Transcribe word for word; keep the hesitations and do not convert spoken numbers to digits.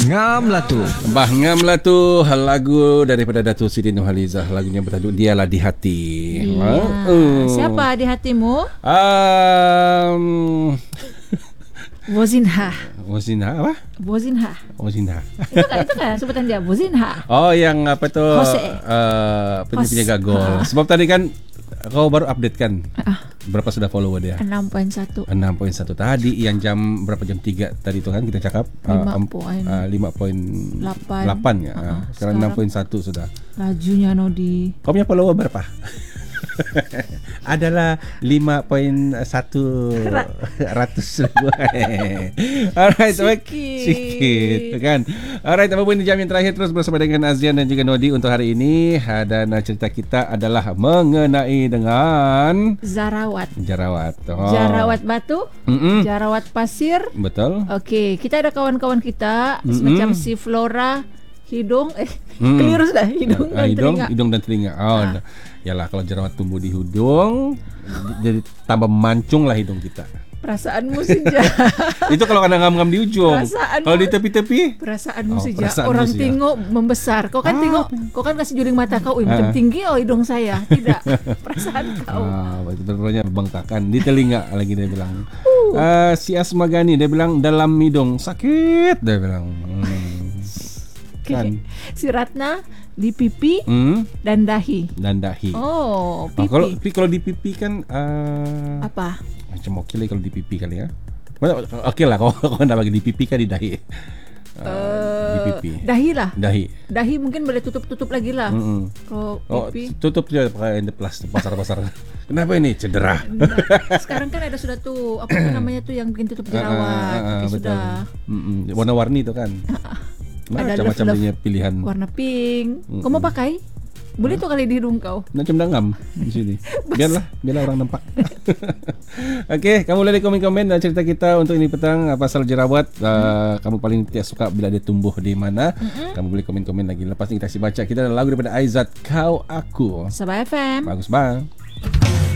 Ngam lah tu. Bah ngam lah tu, lagu daripada Datuk Siti Nurhalizah. Lagunya bertajuk Dialah di Hati. Ya. Ha? Uh. Siapa di hatimu? Um, Wozinha. Wozinha apa? Wozinha. Wozinha. Itu kan, itu kan sebutan dia, Wozinha. Oh, yang apa tu? Jose. Uh, penjaga gol. Ha. Sebab tadi kan kau baru update kan? Uh. Berapa sudah follower dia? enam koma satu. enam koma satu tadi yang jam berapa jam tiga tadi tu kan kita cakap lima koma lapan ya. Uh, sekarang enam koma satu sudah. Lajunya Nodi. Kau punya follower berapa? Adalah lima koma satu ratus ribu. Alright, sikit. Sikit kan. Alright, apapun di jam yang terakhir terus bersama dengan Azian dan juga Nodi untuk hari ini. Dan cerita kita adalah mengenai dengan Jarawat. Jarawat. Oh. Jarawat batu, Mm-mm. Jarawat pasir. Betul. Okey, kita ada kawan-kawan kita Mm-mm. semacam si Flora hidung eh Mm. keliru sudah hidung Ah, dan hidung, telinga. hidung dan telinga. Oh, Ah. yalah kalau jerawat tumbuh di hidung jadi tambah mancung lah hidung kita. Perasaanmu saja. Itu kalau kena ngam-ngam di ujung. Perasaanmu- Kalau di tepi-tepi Perasaanmu Oh, saja. perasaanmu Orang saja. tengok membesar. Kau kan Ah, tengok, kau kan kasih juling mata kau, "Ui, macam Ah. tinggi oh hidung saya." Tidak. Perasaan kau. Ah, betul-betulnya bengkakan di telinga lagi dia bilang. Uh. Uh, si Asma Gani dia bilang dalam hidung sakit dia bilang. Hmm. Okay. Kan. Si Ratna di pipi Hmm, dan dahi. dan dahi. Oh, Ah, pipi. kalau tapi kalau di pipi kan uh, Apa? macam okey lah kalau di pipi kali ya. Okey lah kalau kau nak bagi di pipi kan di dahi. Uh, di pipi. Dahi lah. Dahi. Dahi mungkin boleh tutup-tutup lagi lah. Mm-mm. Kalau Oh, pipi. tutup je pakai endoplas pasar-pasar. Kenapa ini cedera? Nah, sekarang kan ada sudah tuh apa tuh namanya tuh yang bikin tutup jerawat. Ah, ah, ah, Tapi betul. sudah Mm-mm. Warna-warni tu kan. ada Macam-macam love-love punya pilihan. warna pink. Mm-mm. Kau mau pakai? Boleh tuh kali di hidung kau. Macam dangam di sini. Biarlah, biarlah orang nampak. Okey, kamu boleh komen-komen dan cerita kita untuk ini petang pasal jerawat. Uh, kamu paling tidak suka bila dia tumbuh di mana? Mm-hmm. Kamu boleh komen-komen lagi. Lepas ni kita kasih baca kita ada lagu daripada Aizat Kau Aku. Sabah F M. Bagus bang.